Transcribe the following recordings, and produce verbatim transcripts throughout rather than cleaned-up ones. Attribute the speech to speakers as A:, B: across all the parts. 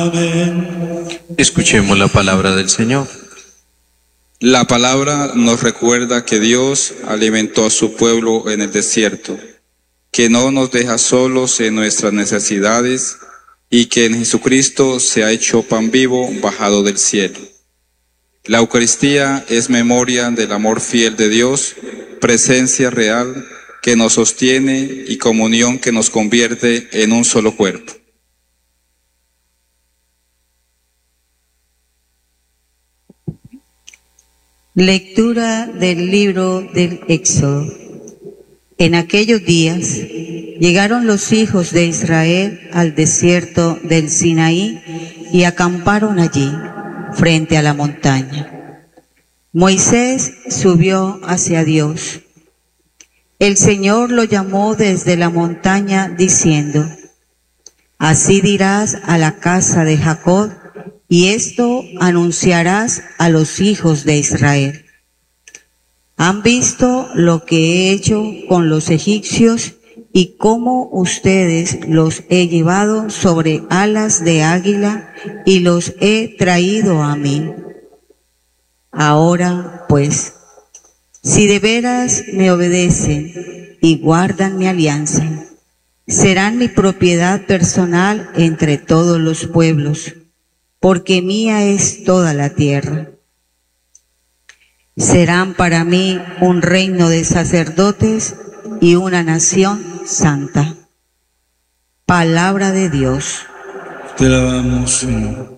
A: Amén.
B: Escuchemos la palabra del Señor.
C: La palabra nos recuerda que Dios alimentó a su pueblo en el desierto, que no nos deja solos en nuestras necesidades y que en Jesucristo se ha hecho pan vivo bajado del cielo. La Eucaristía es memoria del amor fiel de Dios, presencia real que nos sostiene y comunión que nos convierte en un solo cuerpo.
D: Lectura del libro del Éxodo. En aquellos días llegaron los hijos de Israel al desierto del Sinaí y acamparon allí, frente a la montaña. Moisés subió hacia Dios. El Señor lo llamó desde la montaña diciendo: Así dirás a la casa de Jacob, y esto anunciarás a los hijos de Israel. Han visto lo que he hecho con los egipcios y cómo ustedes los he llevado sobre alas de águila y los he traído a mí. Ahora, pues, si de veras me obedecen y guardan mi alianza, serán mi propiedad personal entre todos los pueblos, porque mía es toda la tierra. Serán para mí un reino de sacerdotes y una nación santa. Palabra de Dios.
A: Te alabamos, Señor.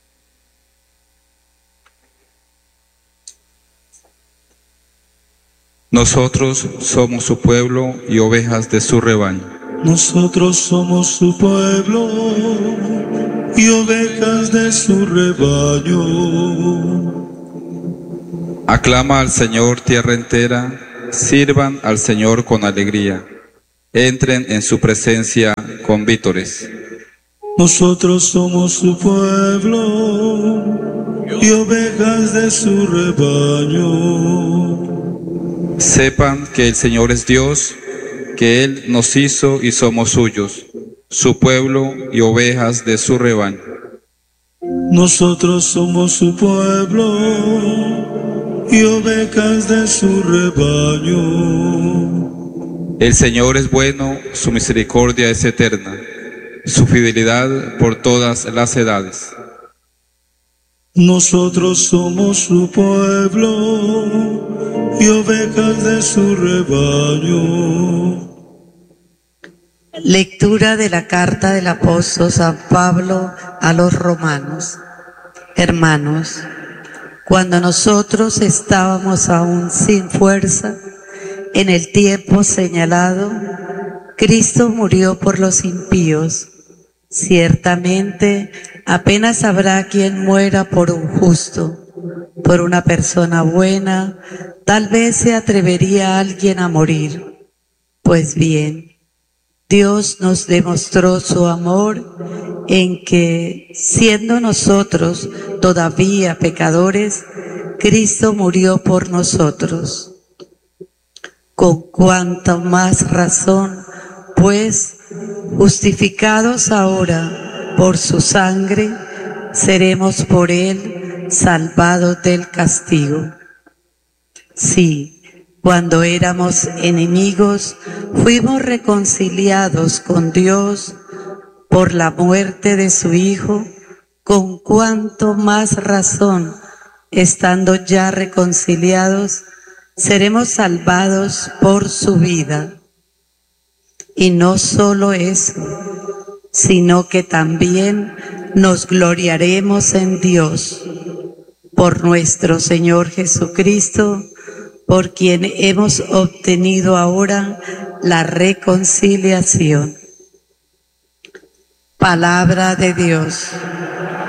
C: Nosotros somos su pueblo y ovejas de su rebaño.
A: Nosotros somos su pueblo y ovejas de su rebaño.
C: Aclama al Señor tierra entera, sirvan al Señor con alegría, entren en su presencia con vítores.
A: Nosotros somos su pueblo y ovejas de su rebaño.
C: Sepan que el Señor es Dios, que Él nos hizo y somos suyos, su pueblo y ovejas de su rebaño.
A: Nosotros somos su pueblo y ovejas de su rebaño.
C: El Señor es bueno, su misericordia es eterna, su fidelidad por todas las edades.
A: Nosotros somos su pueblo y ovejas de su rebaño.
E: Lectura de la carta del apóstol San Pablo a los romanos. Hermanos, cuando nosotros estábamos aún sin fuerza, en el tiempo señalado, Cristo murió por los impíos. Ciertamente, apenas habrá quien muera por un justo. Por una persona buena, tal vez se atrevería alguien a morir. Pues bien, Dios nos demostró su amor en que, siendo nosotros todavía pecadores, Cristo murió por nosotros. Con cuánta más razón, pues, justificados ahora por su sangre, seremos por él salvados del castigo. Sí, cuando éramos enemigos, fuimos reconciliados con Dios por la muerte de su Hijo. Con cuánto más razón, estando ya reconciliados, seremos salvados por su vida. Y no solo eso, sino que también nos gloriaremos en Dios por nuestro Señor Jesucristo, por quien hemos obtenido ahora la reconciliación. Palabra de Dios.